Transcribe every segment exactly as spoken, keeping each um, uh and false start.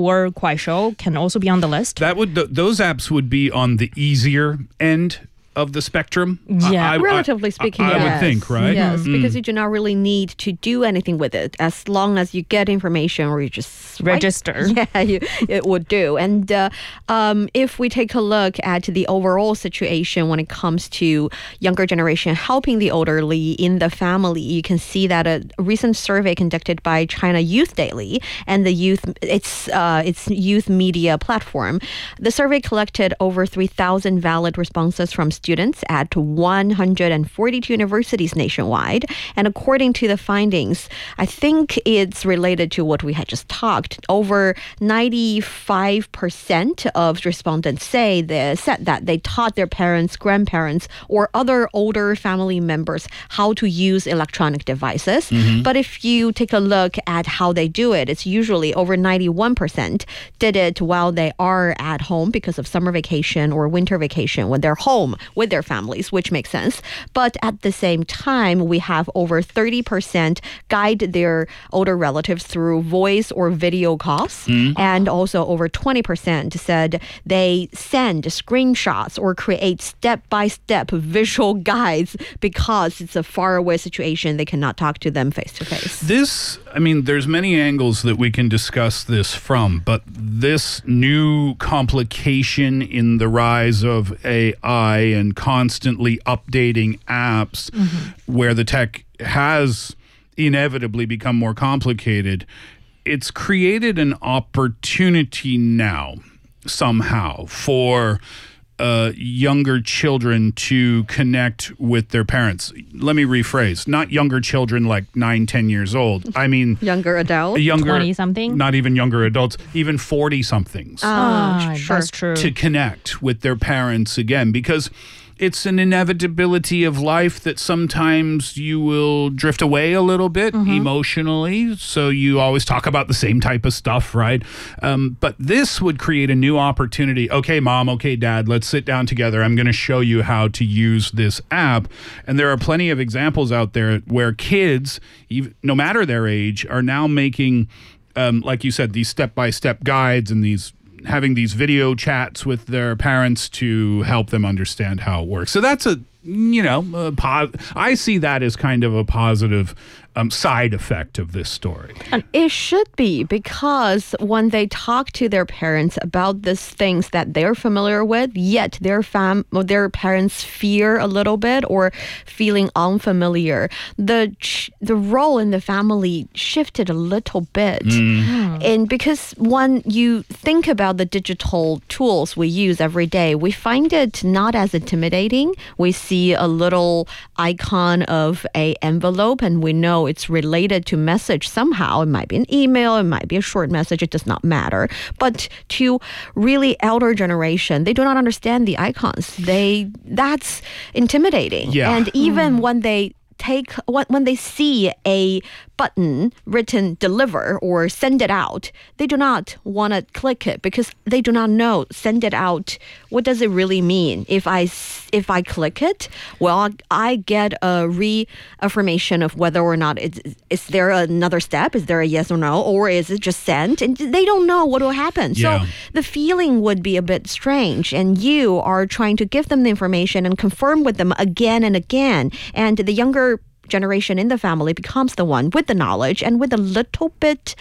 or Kuaishou can also be on the list. That would th- those apps would be on the easier end of the spectrum. Yeah. I, I, Relatively I, speaking, I, I yes. would think, right? Yes, Mm. because you do not really need to do anything with it as long as you get information or you just swipe. Register. Yeah, you, it would do. And uh, um, if we take a look at the overall situation when it comes to younger generation helping the elderly in the family, you can see that a recent survey conducted by China Youth Daily and the youth its uh, its youth media platform, the survey collected over three thousand valid responses from students at one hundred forty-two universities nationwide. And according to the findings, I think it's related to what we had just talked. Over ninety-five percent of respondents say they said that they taught their parents, grandparents, or other older family members how to use electronic devices. Mm-hmm. But if you take a look at how they do it, it's usually over ninety-one percent did it while they are at home because of summer vacation or winter vacation when they're home with their families, which makes sense. But at the same time, we have over thirty percent guide their older relatives through voice or video calls. Mm. And also over twenty percent said they send screenshots or create step-by-step visual guides because it's a faraway situation. They cannot talk to them face-to-face. This, I mean, there's many angles that we can discuss this from, but this new complication in the rise of A I and constantly updating apps mm-hmm. where the tech has inevitably become more complicated, it's created an opportunity now somehow for uh, younger children to connect with their parents. Let me rephrase, not younger children like nine, ten years old. I mean... Younger adults? Younger, twenty-something? Not even younger adults, even forty-somethings. Ah, sure. That's true. To connect with their parents again, because it's an inevitability of life that sometimes you will drift away a little bit mm-hmm. emotionally. So you always talk about the same type of stuff, right? Um, but this would create a new opportunity. Okay, mom, okay, dad, let's sit down together. I'm going to show you how to use this app. And there are plenty of examples out there where kids, even, no matter their age, are now making, um, like you said, these step-by-step guides and these having these video chats with their parents to help them understand how it works. So that's a, you know, a po- I see that as kind of a positive um, side effect of this story. And it should be, because when they talk to their parents about these things that they're familiar with, yet their fam or their parents fear a little bit or feeling unfamiliar, the ch- the role in the family shifted a little bit. Mm. And because when you think about the digital tools we use every day, we find it not as intimidating. We see a little icon of a envelope and we know it's related to message somehow. It might be an email, it might be a short message, it does not matter. But to really elder generation, they do not understand the icons. They that's intimidating. Yeah. And even mm. when they take when, when they see a button written deliver or send it out, they do not want to click it because they do not know send it out. What does it really mean? If I if I click it, well, I get a reaffirmation of whether or not it's, is there another step? Is there a yes or no? Or is it just sent? And they don't know what will happen. Yeah. So the feeling would be a bit strange. And you are trying to give them the information and confirm with them again and again. And the younger generation in the family becomes the one with the knowledge and with a little bit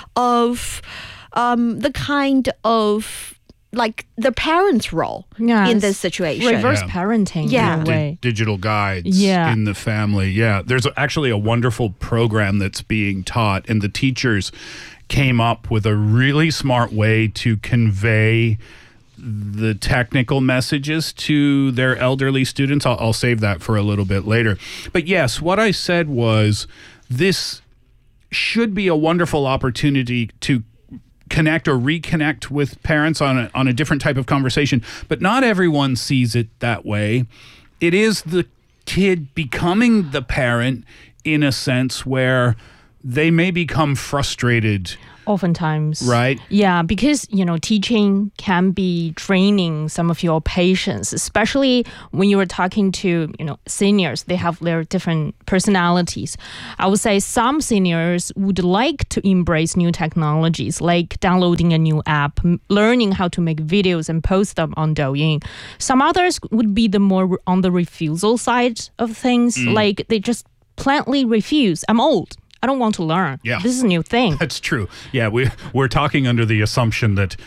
of um, the kind of like the parents' role yes. in this situation. Reverse Yeah. parenting Yeah. in a Di- way. digital guides Yeah. in the family. Yeah. There's actually a wonderful program that's being taught, and the teachers came up with a really smart way to convey the technical messages to their elderly students. I'll, I'll save that for a little bit later. But yes, what I said was this should be a wonderful opportunity to connect or reconnect with parents on a, on a different type of conversation. But not everyone sees it that way. It is the kid becoming the parent in a sense where they may become frustrated Oftentimes. Right? Yeah, because, you know, teaching can be training some of your patients, especially when you are talking to, you know, seniors. They have their different personalities. I would say some seniors would like to embrace new technologies, like downloading a new app, m- learning how to make videos and post them on Douyin. Some others would be the more on the refusal side of things, mm. like they just plainly refuse. I'm old. I don't want to learn. Yeah. This is a new thing. That's true. Yeah, we, we're talking under the assumption that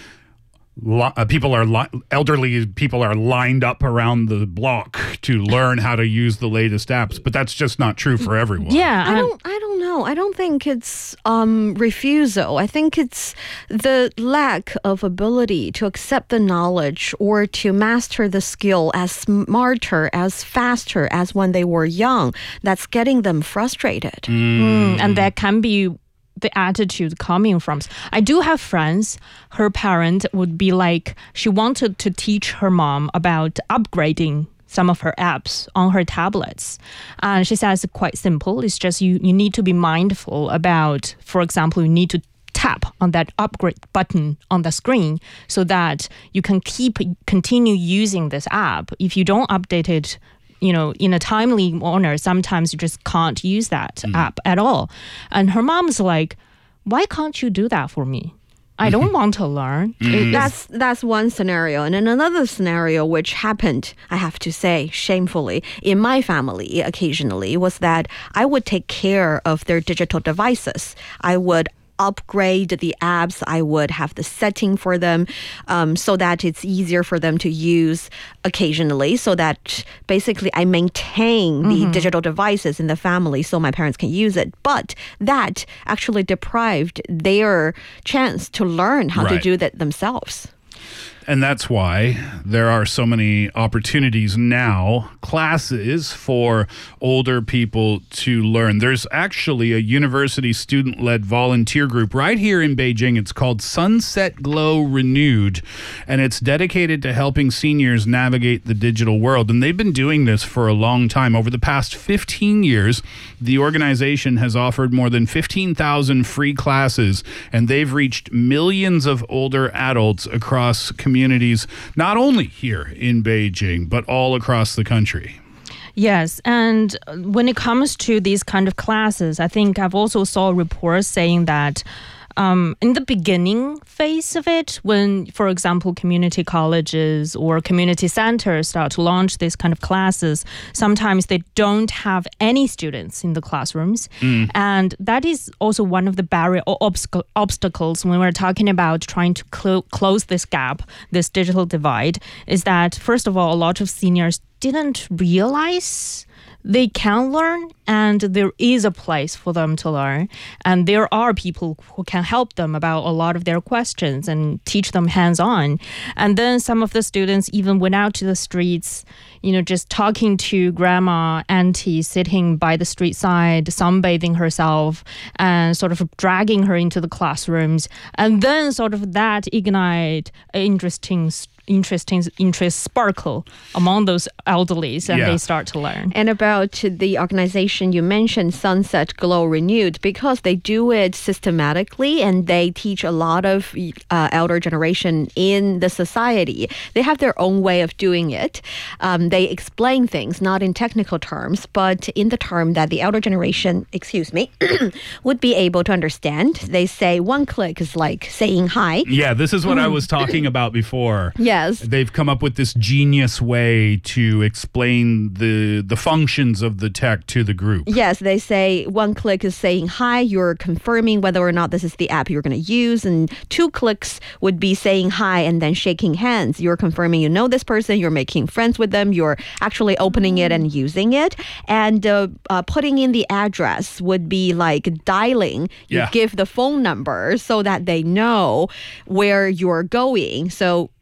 Li- uh, people are li- elderly people are lined up around the block to learn how to use the latest apps, but that's just not true for everyone. Yeah, I don't I don't know. I don't think it's um refusal. I think it's the lack of ability to accept the knowledge or to master the skill as smarter, as faster as when they were young. That's getting them frustrated. Mm, and that can be the attitude coming from. I do have friends, her parent would be like, she wanted to teach her mom about upgrading some of her apps on her tablets. And she says it's quite simple. It's just you, you need to be mindful about, for example, you need to tap on that upgrade button on the screen so that you can keep, continue using this app. If you don't update it, you know, in a timely manner, sometimes you just can't use that mm. app at all. And her mom's like, why can't you do that for me? I don't want to learn. Mm. That's that's one scenario. And then another scenario which happened, I have to say, shamefully, in my family occasionally, was that I would take care of their digital devices. I would upgrade the apps. I would have the setting for them um, so that it's easier for them to use occasionally, so that basically I maintain the mm-hmm. digital devices in the family so my parents can use it. But that actually deprived their chance to learn how right. to do that themselves. And that's why there are so many opportunities now, classes for older people to learn. There's actually a university student-led volunteer group right here in Beijing. It's called Sunset Glow Renewed, and it's dedicated to helping seniors navigate the digital world. And they've been doing this for a long time. Over the past fifteen years, the organization has offered more than fifteen thousand free classes, and they've reached millions of older adults across communities. Communities, not only here in Beijing, but all across the country. Yes, and when it comes to these kind of classes, I think I've also saw reports saying that Um, in the beginning phase of it, when, for example, community colleges or community centers start to launch these kind of classes, sometimes they don't have any students in the classrooms. Mm. And that is also one of the barrier or obstacle, obstacles when we're talking about trying to cl- close this gap, this digital divide, is that, first of all, a lot of seniors didn't realize they can learn and there is a place for them to learn. And there are people who can help them about a lot of their questions and teach them hands-on. And then some of the students even went out to the streets, you know, just talking to grandma, auntie, sitting by the street side, sunbathing herself and sort of dragging her into the classrooms. And then sort of that ignite interesting interesting interest sparkle among those elderlies and yeah. they start to learn. And about the organization you mentioned, Sunset Glow Renewed, because they do it systematically and they teach a lot of uh, elder generation in the society. They have their own way of doing it. Um, they explain things, not in technical terms, but in the term that the elder generation, excuse me, would be able to understand. They say one click is like saying hi. Yeah, this is what I was talking about before. Yeah. They've come up with this genius way to explain the the functions of the tech to the group. Yes, they say one click is saying hi, you're confirming whether or not this is the app you're going to use, and two clicks would be saying hi and then shaking hands. You're confirming you know this person, you're making friends with them, you're actually opening it and using it. And uh, uh, putting in the address would be like dialing. You yeah. give the phone number so that they know where you're going. So when you're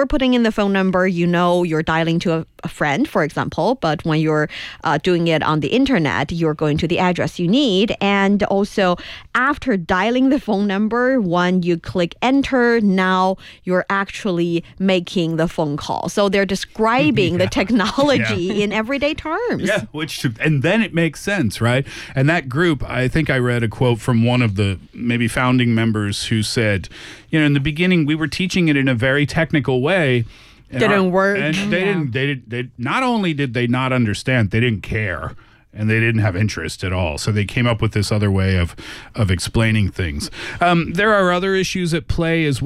you're putting in the phone number, you know you're dialing to a, a friend, for example. But when you're uh, doing it on the internet, you're going to the address you need. And also, after dialing the phone number, when you click enter, now you're actually making the phone call. So they're describing yeah. the technology yeah. in everyday terms. Yeah, which and then it makes sense, right? And that group, I think I read a quote from one of the maybe founding members who said, you know, in the beginning we were teaching it in a very technical way. Didn't our, work. And they yeah. didn't. They did. They not only did they not understand, they didn't care. And they didn't have interest at all. So they came up with this other way of of explaining things. Um, there are other issues at play as well.